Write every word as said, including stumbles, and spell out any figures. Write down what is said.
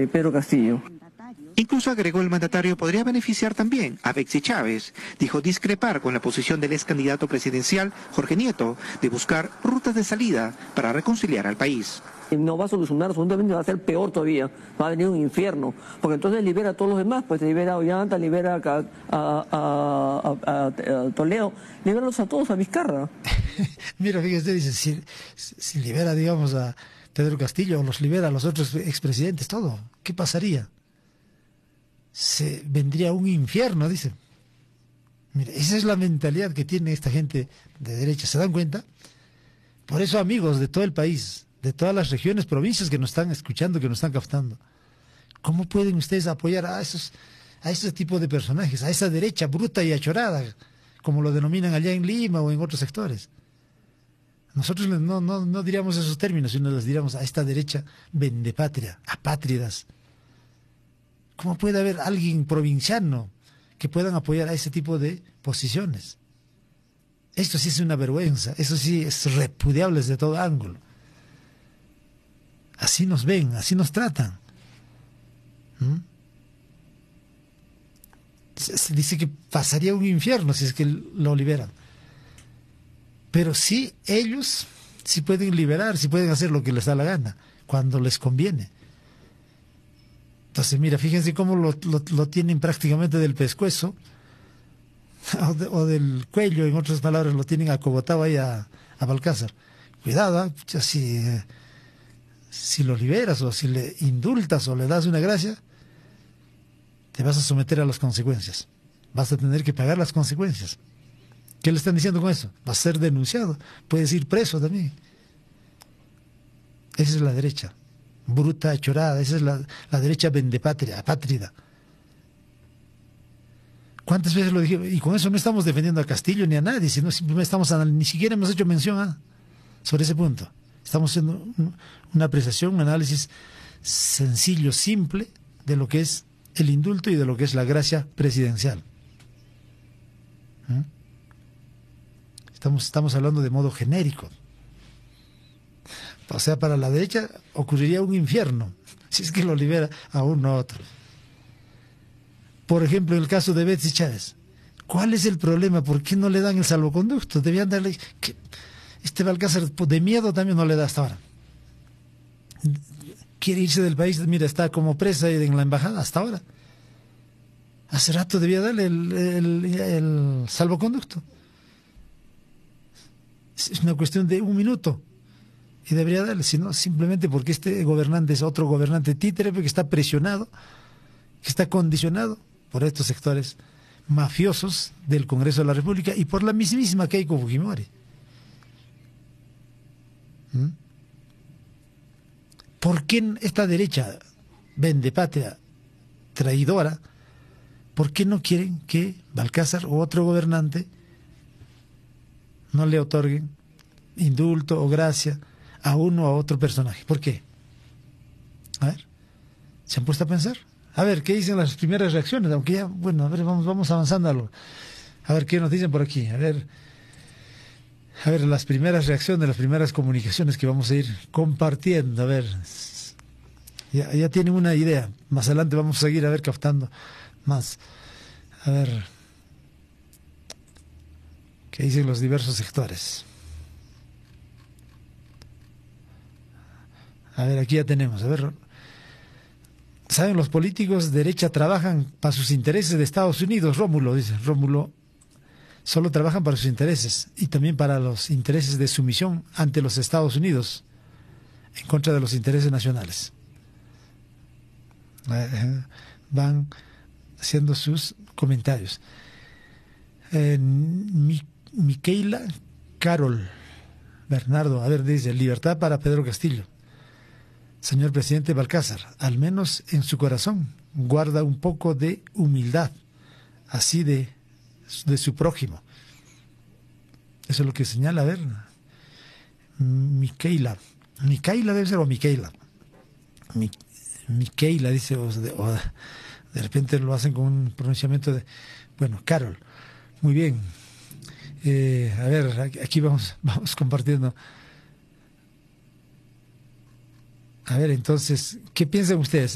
Pedro Castillo. Incluso agregó el mandatario podría beneficiar también a Betsy Chávez. Dijo discrepar con la posición del ex candidato presidencial, Jorge Nieto, de buscar rutas de salida para reconciliar al país. No va a solucionar, absolutamente va a ser peor todavía, va a venir un infierno, porque entonces libera a todos los demás, pues libera a Ollanta, libera a, a, a, a, a Toledo, libéralos a todos, a Vizcarra. Mira, fíjese, dice, si, si libera, digamos, a Pedro Castillo, o los libera a los otros expresidentes, todo, ¿qué pasaría? Se vendría un infierno, dice. Mira, esa es la mentalidad que tiene esta gente de derecha, ¿se dan cuenta? Por eso, amigos de todo el país, de todas las regiones, provincias que nos están escuchando, que nos están captando, ¿cómo pueden ustedes apoyar a esos, a ese tipo de personajes, a esa derecha bruta y achorada, como lo denominan allá en Lima o en otros sectores? Nosotros no, no, no diríamos esos términos, sino les diríamos a esta derecha vendepatria, apátridas. ¿Cómo puede haber alguien provinciano que puedan apoyar a ese tipo de posiciones? Esto sí es una vergüenza, eso sí es repudiable desde todo ángulo. Así nos ven, así nos tratan. ¿Mm? Se, se dice que pasaría un infierno si es que lo liberan. Pero sí, ellos sí pueden liberar, sí pueden hacer lo que les da la gana, cuando les conviene. Entonces, mira, fíjense cómo lo, lo, lo tienen prácticamente del pescuezo o, de, o del cuello, en otras palabras, lo tienen acobotado ahí a, a Balcázar. Cuidado, ¿eh? si, si lo liberas o si le indultas o le das una gracia, te vas a someter a las consecuencias. Vas a tener que pagar las consecuencias. ¿Qué le están diciendo con eso? Va a ser denunciado, puedes ir preso también. Esa es la derecha. Bruta, chorada, esa es la, la derecha vendepatria, apátrida. ¿Cuántas veces lo dije? Y con eso no estamos defendiendo a Castillo ni a nadie, sino simplemente estamos, ni siquiera hemos hecho mención ¿eh? sobre ese punto. Estamos haciendo un, una apreciación, un análisis sencillo, simple, de lo que es el indulto y de lo que es la gracia presidencial. ¿Mm? Estamos, estamos hablando de modo genérico. O sea, para la derecha ocurriría un infierno, si es que lo libera a uno u otro. Por ejemplo, el caso de Betsy Chávez. ¿Cuál es el problema? ¿Por qué no le dan el salvoconducto? Debían darle... que este Balcázar de miedo también no le da hasta ahora. Quiere irse del país, mira, está como presa en la embajada hasta ahora. Hace rato debía darle el, el, el salvoconducto. Es una cuestión de un minuto. Y debería darle, sino simplemente porque este gobernante es otro gobernante títere, porque está presionado, que está condicionado por estos sectores mafiosos del Congreso de la República y por la mismísima Keiko Fujimori. ¿Mm? ¿Por qué esta derecha vendepatria, traidora, por qué no quieren que Balcázar o otro gobernante no le otorguen indulto o gracia a uno o a otro personaje? ¿Por qué? A ver, ¿se han puesto a pensar? A ver, ¿qué dicen las primeras reacciones? Aunque ya, bueno, a ver, vamos, vamos avanzando algo. A ver, ¿qué nos dicen por aquí? A ver, a ver, las primeras reacciones, las primeras comunicaciones que vamos a ir compartiendo. A ver, ya, ya tienen una idea. Más adelante vamos a seguir, a ver, captando más. A ver, ¿qué dicen los diversos sectores? A ver, aquí ya tenemos, a ver, ¿saben? Los políticos de derecha trabajan para sus intereses de Estados Unidos, Rómulo, dice, Rómulo, solo trabajan para sus intereses y también para los intereses de sumisión ante los Estados Unidos, en contra de los intereses nacionales. Eh, van haciendo sus comentarios. Eh, Mi, Miquela Carol Bernardo, a ver, dice, libertad para Pedro Castillo. Señor presidente Balcázar, al menos en su corazón guarda un poco de humildad, así de, de su prójimo. Eso es lo que señala, a ver, Miquela, Miquela debe ser, o Miquela, Mi, Miquela dice, o de, o de repente lo hacen con un pronunciamiento de, bueno, Carol, muy bien. Eh, a ver, aquí vamos, vamos compartiendo. A ver, entonces, ¿qué piensan ustedes?